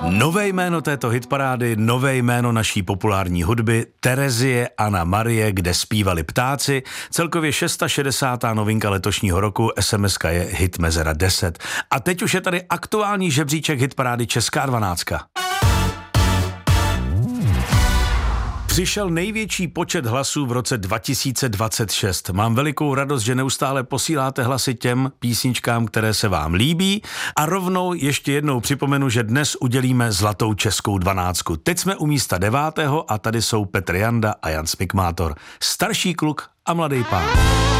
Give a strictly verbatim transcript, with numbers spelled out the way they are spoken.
Nové jméno této hitparády, nové jméno naší populární hudby, Terezie Anna Marie, kde zpívali ptáci, celkově šedesátá šestá novinka letošního roku, es em eska je hit mezera deset. A teď už je tady aktuální žebříček hitparády Česká dvanáctka. Přišel největší počet hlasů v roce dva tisíce dvacet šest. Mám velikou radost, že neustále posíláte hlasy těm písničkám, které se vám líbí. A rovnou ještě jednou připomenu, že dnes udělíme zlatou českou dvanáctku. Teď jsme u místa devátého a tady jsou Petr Janda a Jan Smikmátor. Starší kluk a mladý pán.